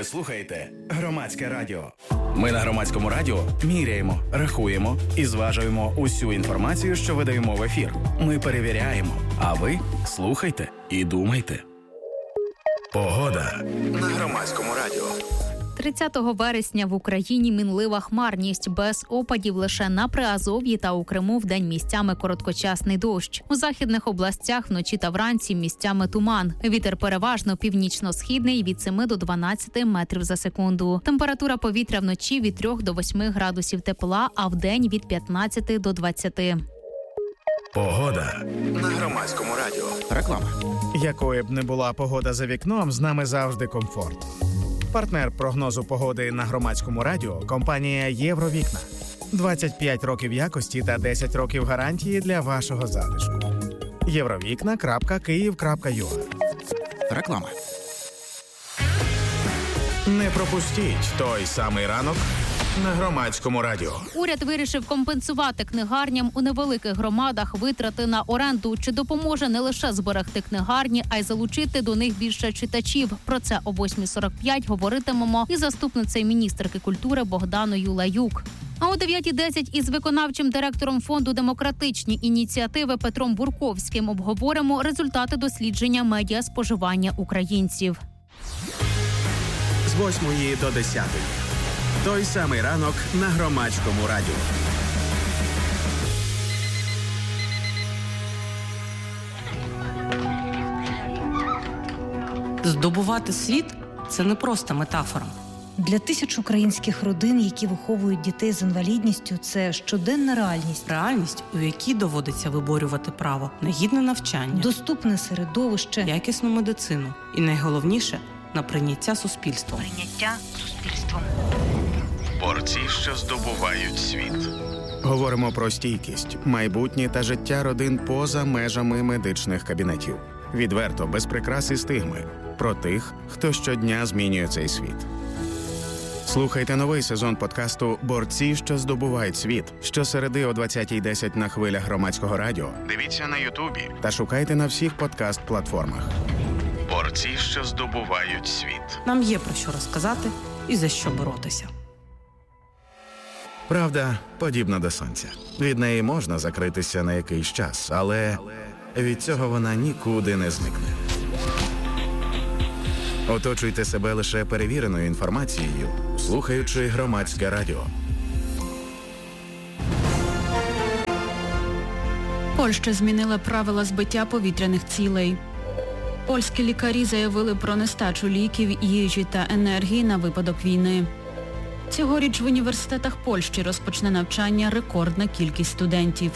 Ви слухаєте Громадське радіо. Ми на Громадському радіо міряємо, рахуємо і зважуємо усю інформацію, що видаємо в ефір. Ми перевіряємо, а ви слухайте і думайте. Погода на Громадському радіо. 30 вересня в Україні мінлива хмарність, без опадів лише на Приазов'ї та у Криму вдень місцями короткочасний дощ. У західних областях вночі та вранці місцями туман. Вітер переважно північно-східний від 7 до 12 метрів за секунду. Температура повітря вночі від 3 до 8 градусів тепла, а вдень від 15 до 20. Погода на Громадському радіо. Реклама. Якою б не була погода за вікном, з нами завжди комфорт. Партнер прогнозу погоди на Громадському радіо – компанія «Євровікна». 25 років якості та 10 років гарантії для вашого затишку. Євровікна.Київ.ua. Реклама. Не пропустіть той самий ранок на Громадському радіо. Уряд вирішив компенсувати книгарням у невеликих громадах витрати на оренду. Чи допоможе не лише зберегти книгарні, а й залучити до них більше читачів? Про це о 8:45 говоритимемо із заступницею міністерки культури Богданою Лаюк. А о 9:10 із виконавчим директором фонду «Демократичні ініціативи» Петром Бурковським обговоримо результати дослідження медіаспоживання українців. З 8 до 10. Той самий ранок на Громадському радіо. Здобувати світ – це не просто метафора. Для тисяч українських родин, які виховують дітей з інвалідністю, це щоденна реальність. Реальність, у якій доводиться виборювати право на гідне навчання, доступне середовище, якісну медицину і, найголовніше, на прийняття суспільством. Борці, що здобувають світ. Говоримо про стійкість, майбутнє та життя родин поза межами медичних кабінетів. Відверто, без прикрас і стигми. Про тих, хто щодня змінює цей світ. Слухайте новий сезон подкасту «Борці, що здобувають світ» щосереди о 20:10 на хвилях Громадського радіо. Дивіться на Ютубі та шукайте на всіх подкаст-платформах. Борці, що здобувають світ. Нам є про що розказати і за що боротися. Правда подібна до сонця. Від неї можна закритися на якийсь час, але від цього вона нікуди не зникне. Оточуйте себе лише перевіреною інформацією, слухаючи Громадське радіо. Польща змінила правила збиття повітряних цілей. Польські лікарі заявили про нестачу ліків, їжі та енергії на випадок війни. Цьогоріч в університетах Польщі розпочне навчання рекордна кількість студентів.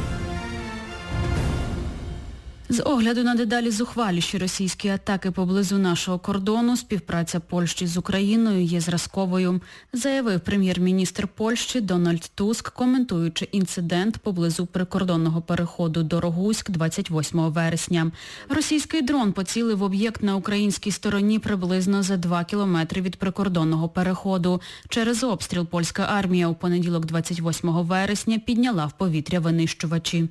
З огляду на дедалі зухваліші російські атаки поблизу нашого кордону, співпраця Польщі з Україною є зразковою, заявив прем'єр-міністр Польщі Дональд Туск, коментуючи інцидент поблизу прикордонного переходу Дорогуськ 28 вересня. Російський дрон поцілив об'єкт на українській стороні приблизно за 2 кілометри від прикордонного переходу. Через обстріл польська армія у понеділок 28 вересня підняла в повітря винищувачі.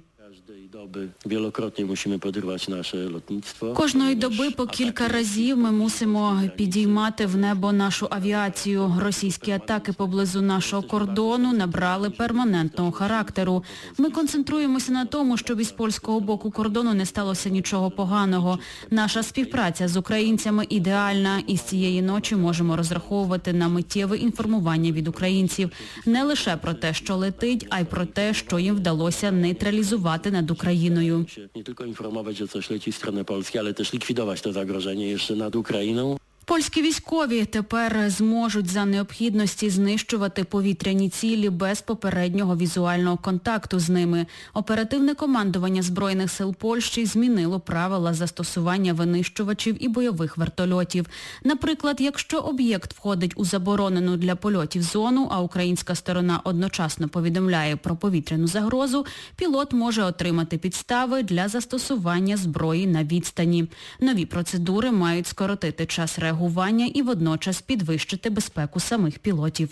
Кожної доби по кілька разів ми мусимо підіймати в небо нашу авіацію. Російські атаки поблизу нашого кордону набрали перманентного характеру. Ми концентруємося на тому, щоб із польського боку кордону не сталося нічого поганого. Наша співпраця з українцями ідеальна, і з цієї ночі можемо розраховувати на миттєве інформування від українців. Не лише про те, що летить, а й про те, що їм вдалося нейтралізувати над Україною. Nie tylko informować, że coś leci w stronę Polski, ale też likwidować to zagrożenie jeszcze nad Ukrainą. Польські військові тепер зможуть за необхідності знищувати повітряні цілі без попереднього візуального контакту з ними. Оперативне командування Збройних сил Польщі змінило правила застосування винищувачів і бойових вертольотів. Наприклад, якщо об'єкт входить у заборонену для польотів зону, а українська сторона одночасно повідомляє про повітряну загрозу, пілот може отримати підстави для застосування зброї на відстані. Нові процедури мають скоротити час реагування і водночас підвищити безпеку самих пілотів.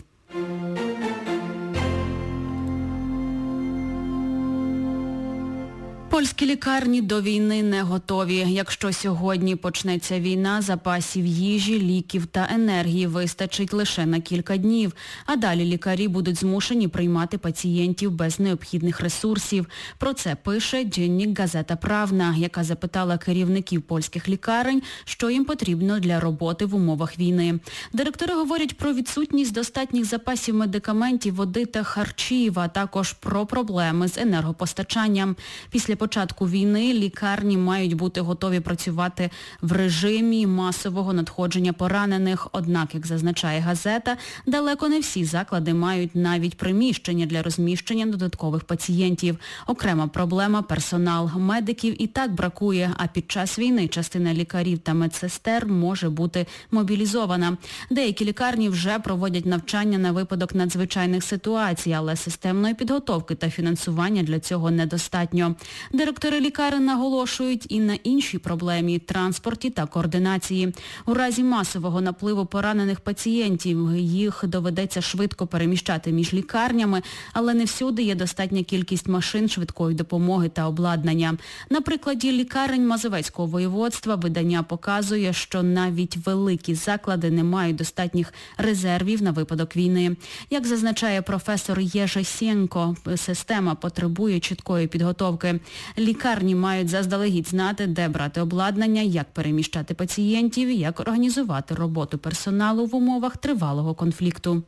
Польські лікарні до війни не готові. Якщо сьогодні почнеться війна, запасів їжі, ліків та енергії вистачить лише на кілька днів. А далі лікарі будуть змушені приймати пацієнтів без необхідних ресурсів. Про це пише «Дневник Газета Правна», яка запитала керівників польських лікарень, що їм потрібно для роботи в умовах війни. Директори говорять про відсутність достатніх запасів медикаментів, води та харчів, а також про проблеми з енергопостачанням. Після початку війни лікарні мають бути готові працювати в режимі масового надходження поранених. Однак, як зазначає газета, далеко не всі заклади мають навіть приміщення для розміщення додаткових пацієнтів. Окрема проблема – персонал. Медиків і так бракує, а під час війни частина лікарів та медсестер може бути мобілізована. Деякі лікарні вже проводять навчання на випадок надзвичайних ситуацій, але системної підготовки та фінансування для цього недостатньо. Директори лікарень наголошують і на іншій проблемі – транспорті та координації. У разі масового напливу поранених пацієнтів їх доведеться швидко переміщати між лікарнями, але не всюди є достатня кількість машин швидкої допомоги та обладнання. На прикладі лікарень Мазовецького воєводства видання показує, що навіть великі заклади не мають достатніх резервів на випадок війни. Як зазначає професор Єжа Сєнко, система потребує чіткої підготовки. Лікарні мають заздалегідь знати, де брати обладнання, як переміщати пацієнтів, як організувати роботу персоналу в умовах тривалого конфлікту.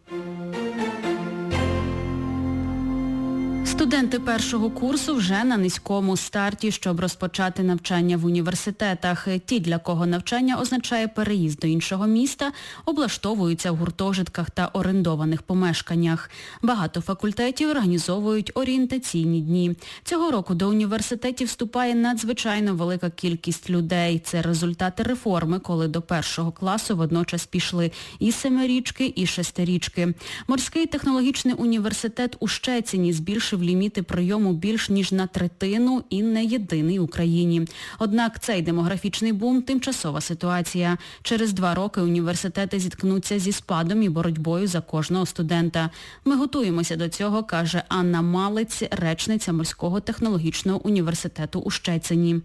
Студенти першого курсу вже на низькому старті, щоб розпочати навчання в університетах. Ті, для кого навчання означає переїзд до іншого міста, облаштовуються в гуртожитках та орендованих помешканнях. Багато факультетів організовують орієнтаційні дні. Цього року до університетів вступає надзвичайно велика кількість людей. Це результати реформи, коли до першого класу водночас пішли і 7-річки, і 6-річки. Морський технологічний університет у Щецині збільшив ліміти прийому більш ніж на третину і не єдиний в Україні. Однак цей демографічний бум – тимчасова ситуація. Через 2 роки університети зіткнуться зі спадом і боротьбою за кожного студента. Ми готуємося до цього, каже Анна Малець, речниця Морського технологічного університету у Щецині.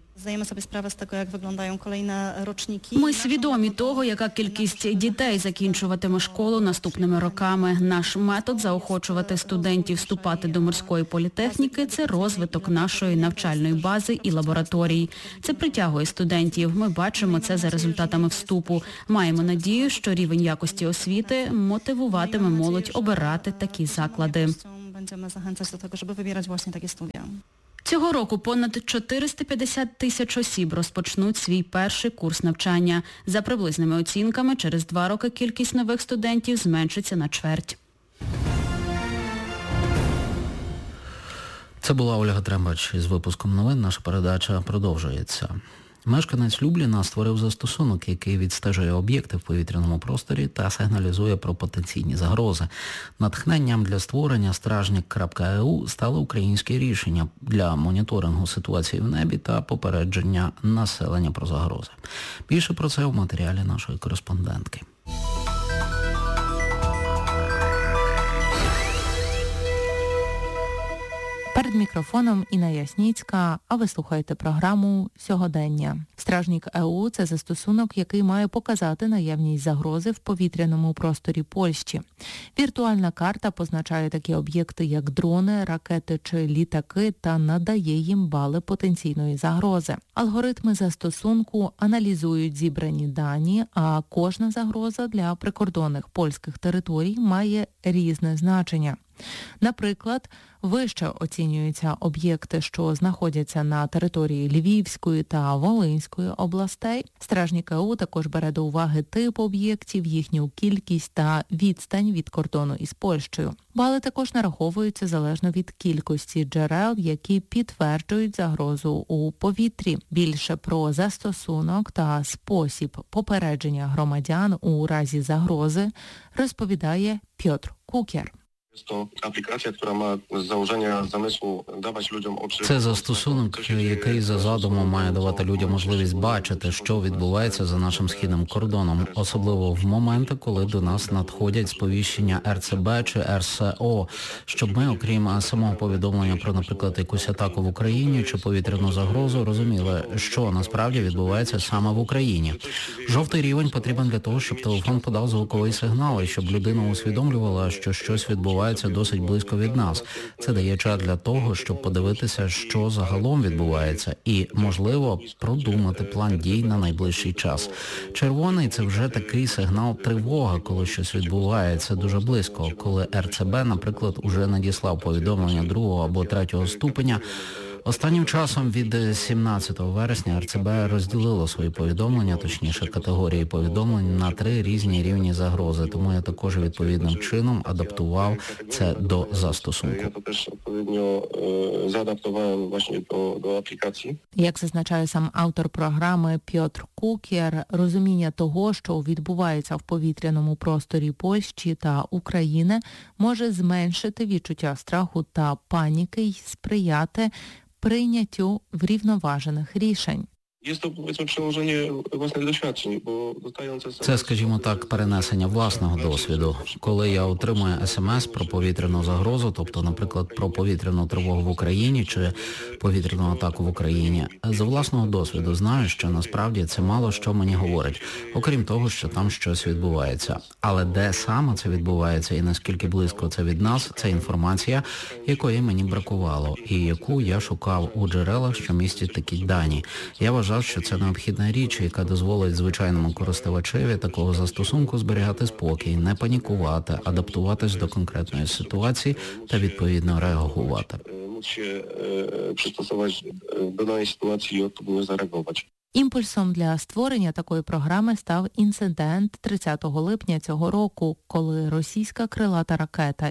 Ми свідомі того, яка кількість дітей закінчуватиме школу наступними роками. Наш метод заохочувати студентів вступати до морської політехніки – це розвиток нашої навчальної бази і лабораторій. Це притягує студентів. Ми бачимо це за результатами вступу. Маємо надію, що рівень якості освіти мотивуватиме молодь обирати такі заклади. Цього року понад 450 тисяч осіб розпочнуть свій перший курс навчання. За приблизними оцінками, через 2 роки кількість нових студентів зменшиться на чверть. Це була Ольга Трембач із випуском новин. Наша передача продовжується. Мешканець Любліна створив застосунок, який відстежує об'єкти в повітряному просторі та сигналізує про потенційні загрози. Натхненням для створення Стражник.eu стало українське рішення для моніторингу ситуації в небі та попередження населення про загрози. Більше про це у матеріалі нашої кореспондентки. Перед мікрофоном Інна Ясніцька, а ви слухаєте програму «Сьогодення». Стражник.eu – це застосунок, який має показати наявність загрози в повітряному просторі Польщі. Віртуальна карта позначає такі об'єкти, як дрони, ракети чи літаки, та надає їм бали потенційної загрози. Алгоритми застосунку аналізують зібрані дані, а кожна загроза для прикордонних польських територій має різне значення. Наприклад, вище оцінюються об'єкти, що знаходяться на території Львівської та Волинської областей. Стражник.eu також бере до уваги тип об'єктів, їхню кількість та відстань від кордону із Польщею. Бали також нараховуються залежно від кількості джерел, які підтверджують загрозу у повітрі. Більше про застосунок та спосіб попередження громадян у разі загрози розповідає Пьотр Кукер. Це застосунок, який за задумом має давати людям можливість бачити, що відбувається за нашим східним кордоном, особливо в моменти, коли до нас надходять сповіщення РЦБ чи РСО, щоб ми, окрім самого повідомлення про, наприклад, якусь атаку в Україні чи повітряну загрозу, розуміли, що насправді відбувається саме в Україні. Жовтий рівень потрібен для того, щоб телефон подав звуковий сигнал і щоб людина усвідомлювала, що щось відбувається досить близько від нас. Це дає час для того, щоб подивитися, що загалом відбувається і, можливо, продумати план дій на найближчий час. Червоний – це вже такий сигнал тривога, коли щось відбувається дуже близько, коли РЦБ, наприклад, уже надіслав повідомлення 2 або 3 ступеня. Останнім часом від 17 вересня РЦБ розділило свої повідомлення, точніше категорії повідомлень, на 3 різні рівні загрози. Тому я також відповідним чином адаптував це до застосунку. Я теж відповідно заадаптував власне до аплікації. Як зазначає сам автор програми Пьотр Кукєр, розуміння того, що відбувається в повітряному просторі Польщі та України, може зменшити відчуття страху та паніки й сприяти прийняттю врівноважених рішень. Це, скажімо так, перенесення власного досвіду. Коли я отримую смс про повітряну загрозу, тобто, наприклад, про повітряну тривогу в Україні чи повітряну атаку в Україні, з власного досвіду знаю, що насправді це мало що мені говорить, окрім того, що там щось відбувається. Але де саме це відбувається і наскільки близько це від нас, це інформація, якої мені бракувало і яку я шукав у джерелах, що містять такі дані. Я вважав, що це необхідна річ, яка дозволить звичайному користувачеві такого застосунку зберігати спокій, не панікувати, адаптуватись до конкретної ситуації та відповідно реагувати. Мусить пристосуватися до даної ситуації і відповідно зареагувати. Імпульсом для створення такої програми став інцидент 30 липня цього року, коли російська крилата ракета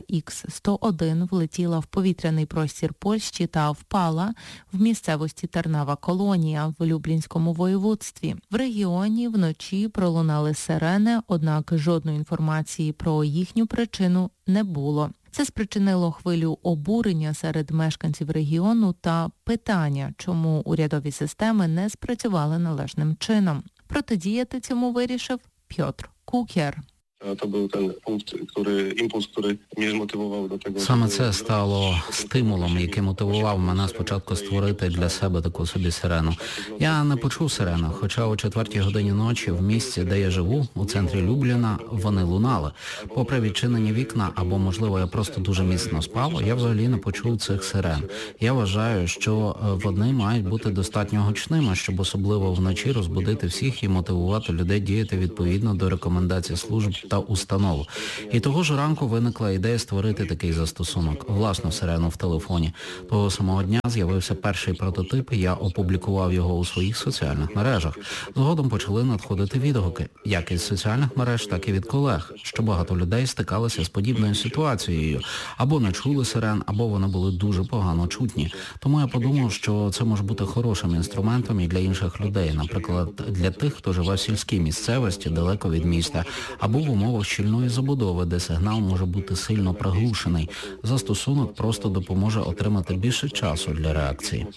Х-101 влетіла в повітряний простір Польщі та впала в місцевості Тернава-Колонія в Люблінському воєводстві. В регіоні вночі пролунали сирени, однак жодної інформації про їхню причину не було. Це спричинило хвилю обурення серед мешканців регіону та питання, чому урядові системи не спрацювали належним чином. Протидіяти цьому вирішив Пьотр Кукєр. To był ten impuls, który mnie zmotywował do tego. Саме це стало стимулом, який мотивував мене спочатку створити для себе таку собі сирену. Я не почув сирену, хоча о 4 годині ночі в місті, де я живу, у центрі Любліна, вони лунали. Попри відчинені вікна, або, можливо, я просто дуже міцно спав, я взагалі не почув цих сирен. Я вважаю, що вони мають бути достатньо гучними, щоб особливо вночі розбудити всіх і мотивувати людей діяти відповідно до рекомендацій служб та установ. І того ж ранку виникла ідея створити такий застосунок, власну сирену в телефоні. Того самого дня з'явився перший прототип, я опублікував його у своїх соціальних мережах. Згодом почали надходити відгуки, як із соціальних мереж, так і від колег, що багато людей стикалися з подібною ситуацією. Або не чули сирен, або вони були дуже погано чутні. Тому я подумав, що це може бути хорошим інструментом і для інших людей, наприклад, для тих, хто живе в сільській місцевості, далеко від міста, або в умовах щільної забудови, де сигнал може бути сильно приглушений. Застосунок просто допоможе отримати більше часу для реакції.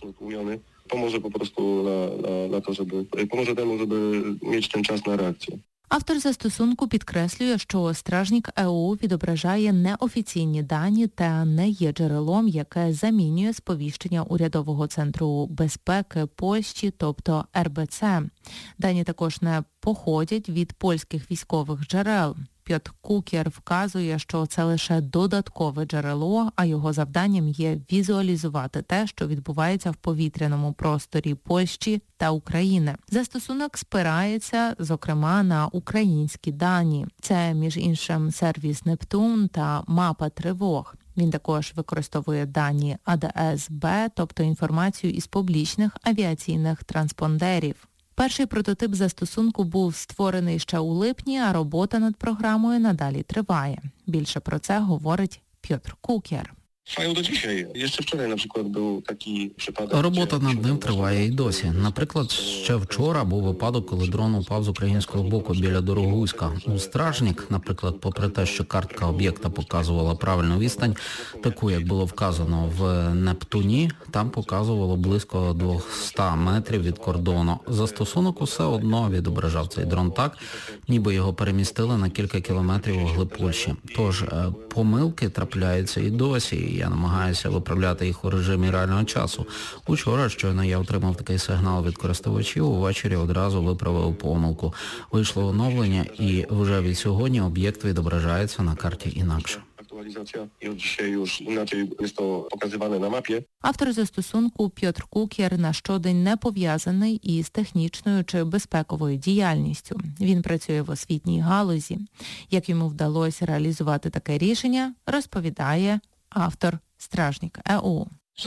Поможе просто на те, поможе тему, щоб мати ten час на реакцію. Автор застосунку підкреслює, що стражник ЕУ відображає неофіційні дані та не є джерелом, яке замінює сповіщення Урядового центру безпеки Польщі, тобто РБЦ. Дані також не походять від польських військових джерел. Пьотр Кукєр вказує, що це лише додаткове джерело, а його завданням є візуалізувати те, що відбувається в повітряному просторі Польщі та України. Застосунок спирається, зокрема, на українські дані. Це, між іншим, сервіс Нептун та мапа тривог. Він також використовує дані АДС-Б, тобто інформацію із публічних авіаційних транспондерів. Перший прототип застосунку був створений ще у липні, а робота над програмою надалі триває. Більше про це говорить Пьотр Кукєр. Trwają do dzisiaj. Jeszcze wczoraj na przykład był taki przypadek. Робота над ним триває і досі. Наприклад, ще вчора був випадок, коли дрон упав з українського боку біля Дорогуська. У Стражнік, наприклад, попри те, що картка об'єкта показувала правильну відстань, таку, як було вказано в Нептуні, там показувало близько 200 метрів від кордону. Застосунок усе одно відображав цей дрон так, ніби його перемістили на кілька кілометрів вглиб Польщі. Тож, помилки трапляються і досі. Я намагаюся виправляти їх у режимі реального часу. Учора, щойно я отримав такий сигнал від користувачів, увечері одразу виправив помилку. Вийшло оновлення і вже від сьогодні об'єкт відображається на карті інакше. Aktualizacja i od dzisiaj już inaczej jest to pokazywane na mapie. Автор застосунку Пьотр Кукер на щодень не пов'язаний із технічною чи безпековою діяльністю. Він працює в освітній галузі. Як йому вдалося реалізувати таке рішення, розповідає автор Стражнік.eu.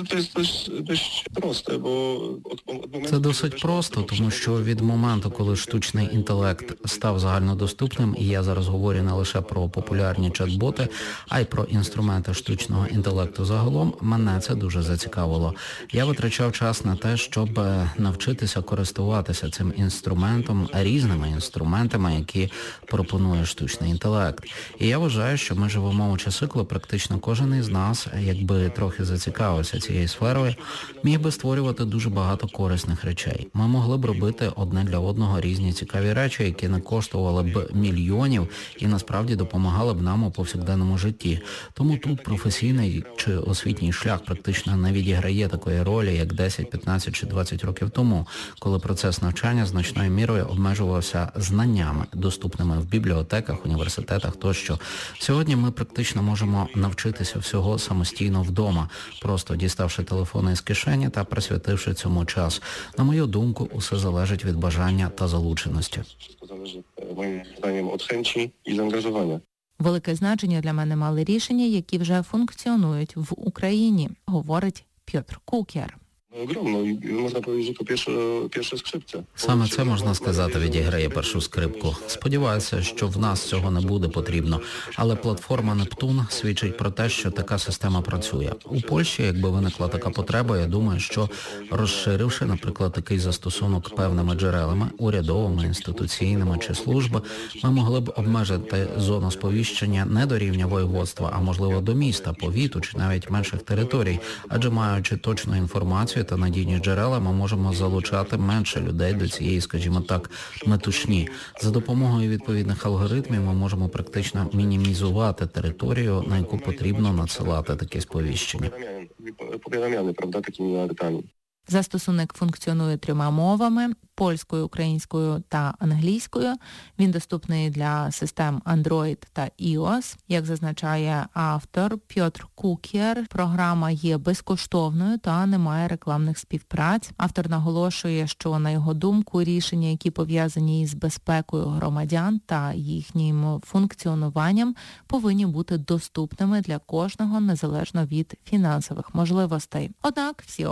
Це досить просто, тому що від моменту, коли штучний інтелект став загальнодоступним, і я зараз говорю не лише про популярні чат-боти, а й про інструменти штучного інтелекту загалом, мене це дуже зацікавило. Я витрачав час на те, щоб навчитися користуватися цим інструментом, різними інструментами, які пропонує штучний інтелект. І я вважаю, що ми живемо у часи, коли практично кожен із нас, якби трохи зацікавився цією сферою, міг би створювати дуже багато корисних речей. Ми могли б робити одне для одного різні цікаві речі, які не коштували б мільйонів і насправді допомагали б нам у повсякденному житті. Тому тут професійний чи освітній шлях практично не відіграє такої ролі, як 10, 15 чи 20 років тому, коли процес навчання значною мірою обмежувався знаннями, доступними в бібліотеках, університетах тощо. Сьогодні ми практично можемо навчитися всього самостійно вдома, просто діставши телефони із кишені та присвятивши цьому час. На мою думку, усе залежить від бажання та залученості. Wszystko zależy, moim zdaniem, od chęci i zaangażowania. Велике значення для мене мали рішення, які вже функціонують в Україні, говорить Пьотр Кукер. Ogromną i można powiedzieć, że to pierwsze skrzypce. Саме це, можна сказати, відіграє першу скрипку. Сподіваюся, що в нас цього не буде потрібно. Але платформа Нептун свідчить про те, що така система працює. У Польщі, якби виникла така потреба, я думаю, що розширивши, наприклад, такий застосунок певними джерелами, урядовими, інституційними чи служби, ми могли б обмежити зону сповіщення не до рівня воєводства, а можливо до міста, повіту чи навіть менших територій. Адже маючи точну інформацію та надійні джерела, ми можемо залучати менше людей до цієї, скажімо так, метушні. За допомогою відповідних алгоритмів ми можемо практично мінімізувати територію, на яку потрібно надсилати таке сповіщення. Powiadamiany, prawda, takimi alertami. Застосунок функціонує 3 мовами – польською, українською та англійською. Він доступний для систем Android та iOS. Як зазначає автор Пьотр Кукер, програма є безкоштовною та не має рекламних співпраць. Автор наголошує, що, на його думку, рішення, які пов'язані із безпекою громадян та їхнім функціонуванням, повинні бути доступними для кожного, незалежно від фінансових можливостей. Однак всі